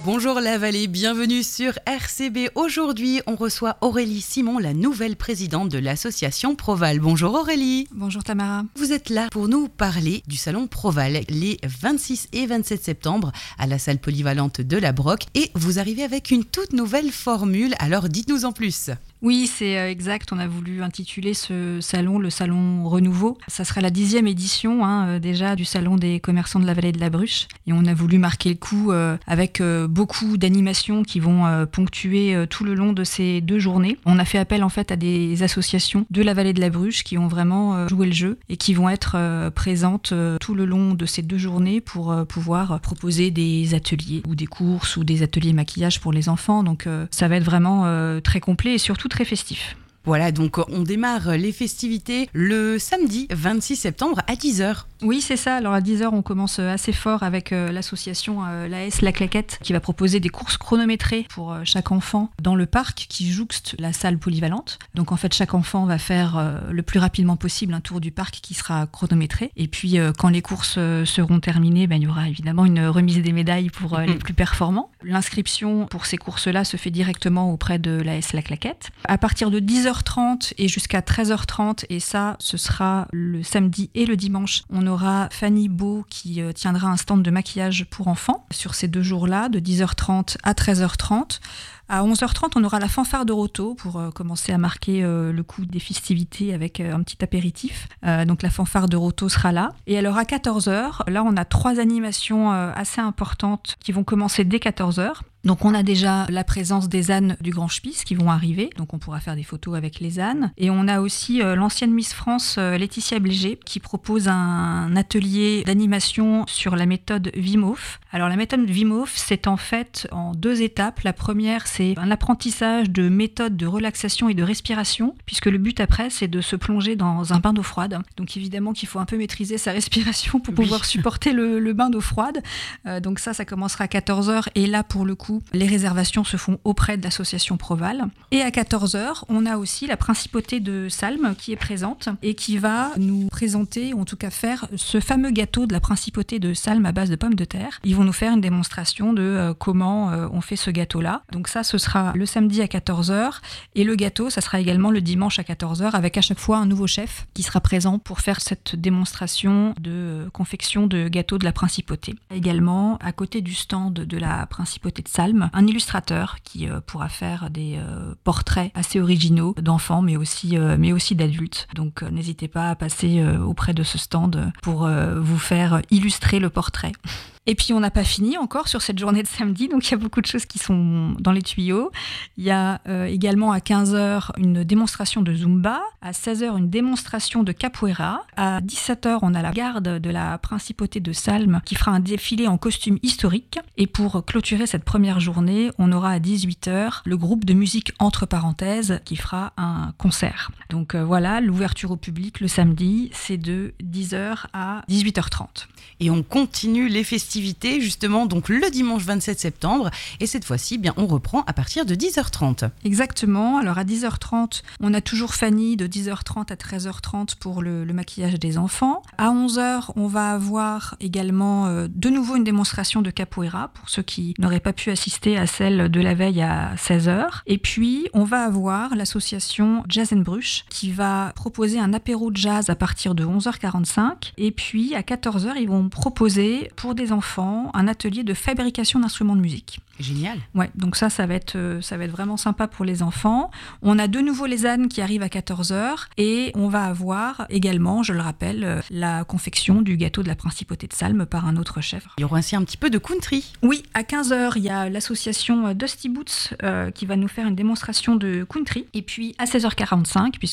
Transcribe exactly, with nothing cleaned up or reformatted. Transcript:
Bonjour la Vallée, bienvenue sur R C B. Aujourd'hui, on reçoit Aurélie Simon, la nouvelle présidente de l'association Proval. Bonjour Aurélie. Bonjour Tamara. Vous êtes là pour nous parler du salon Proval les vingt-six et vingt-sept septembre à la salle polyvalente de la Broc. Et vous arrivez avec une toute nouvelle formule, alors dites-nous en plus. Oui, c'est exact. On a voulu intituler ce salon le salon Renouveau. Ça sera la dixième édition hein, déjà du salon des commerçants de la vallée de la Bruche. Et on a voulu marquer le coup euh, avec euh, beaucoup d'animations qui vont euh, ponctuer euh, tout le long de ces deux journées. On a fait appel en fait à des associations de la vallée de la Bruche qui ont vraiment euh, joué le jeu et qui vont être euh, présentes euh, tout le long de ces deux journées pour euh, pouvoir proposer des ateliers ou des courses ou des ateliers maquillage pour les enfants. Donc euh, ça va être vraiment euh, très complet et surtout très festif. Voilà, donc on démarre les festivités le samedi vingt-six septembre à dix heures. Oui, c'est ça. Alors à dix heures, on commence assez fort avec euh, l'association euh, l'A S La Claquette qui va proposer des courses chronométrées pour euh, chaque enfant dans le parc qui jouxte la salle polyvalente. Donc en fait, chaque enfant va faire euh, le plus rapidement possible un tour du parc qui sera chronométré. Et puis euh, quand les courses euh, seront terminées, ben, il y aura évidemment une remise des médailles pour euh, les plus performants. L'inscription pour ces courses-là se fait directement auprès de l'A S La Claquette. À partir de dix heures trente et jusqu'à treize heures trente, et ça, ce sera le samedi et le dimanche, on aura Fanny Beau qui euh, tiendra un stand de maquillage pour enfants sur ces deux jours-là, de dix heures trente à treize heures trente. À onze heures trente, on aura la fanfare de Roto pour euh, commencer à marquer euh, le coup des festivités avec euh, un petit apéritif. Euh, donc la fanfare de Roto sera là. Et alors à quatorze heures, là on a trois animations euh, assez importantes qui vont commencer dès quatorze heures. Donc on a déjà la présence des ânes du Grand Spice qui vont arriver, donc on pourra faire des photos avec les ânes. Et on a aussi euh, l'ancienne Miss France euh, Laetitia Bléger qui propose un atelier d'animation sur la méthode Wim Hof. Alors la méthode Wim Hof, c'est en fait en deux étapes. La première, c'est un apprentissage de méthodes de relaxation et de respiration, puisque le but après, c'est de se plonger dans un bain d'eau froide. Donc évidemment qu'il faut un peu maîtriser sa respiration pour pouvoir oui. supporter le, le bain d'eau froide. Euh, donc ça, ça commencera à quatorze heures. Et là, pour le coup, les réservations se font auprès de l'association Proval. Et à quatorze heures, on a aussi la principauté de Salm qui est présente et qui va nous présenter, ou en tout cas faire, ce fameux gâteau de la principauté de Salm à base de pommes de terre. Ils vont nous faire une démonstration de euh, comment euh, on fait ce gâteau-là. Donc ça, ce sera le samedi à quatorze heures. Et le gâteau, ça sera également le dimanche à quatorze heures avec à chaque fois un nouveau chef qui sera présent pour faire cette démonstration de euh, confection de gâteau de la principauté. Également, à côté du stand de la principauté de Salm, un illustrateur qui euh, pourra faire des euh, portraits assez originaux d'enfants mais aussi, euh, mais aussi d'adultes. Donc euh, n'hésitez pas à passer euh, auprès de ce stand pour euh, vous faire illustrer le portrait. Et puis on n'a pas fini encore sur cette journée de samedi, donc il y a beaucoup de choses qui sont dans les tuyaux. Il y a euh, également à quinze heures une démonstration de Zumba, à seize heures une démonstration de Capoeira, à dix-sept heures on a la garde de la principauté de Salm qui fera un défilé en costume historique. Et pour clôturer cette première journée, on aura à dix-huit heures le groupe de musique entre parenthèses qui fera un concert. Donc euh, voilà, l'ouverture au public le samedi, c'est de dix heures à dix-huit heures trente. Et on continue les festivités justement donc le dimanche vingt-sept septembre et cette fois-ci bien on reprend à partir de dix heures trente. Exactement, alors à dix heures trente on a toujours Fanny de dix heures trente à treize heures trente pour le, le maquillage des enfants. À onze heures on va avoir également euh, de nouveau une démonstration de Capoeira pour ceux qui n'auraient pas pu assister à celle de la veille à seize heures. Et puis on va avoir l'association Jazz and Bruche qui va proposer un apéro de jazz à partir de onze heures quarante-cinq et puis à quatorze heures ils vont proposer pour des enfants un atelier de fabrication d'instruments de musique. Génial. Ouais, donc ça, ça va être, ça va être vraiment sympa pour les enfants. On a de nouveau les ânes qui arrivent à quatorze heures et on va avoir également, je le rappelle, la confection du gâteau de la principauté de Salm par un autre chef. Il y aura ainsi un petit peu de country. Oui, à quinze heures, il y a l'association Dusty Boots euh, qui va nous faire une démonstration de country. Et puis à seize heures quarante-cinq, puisque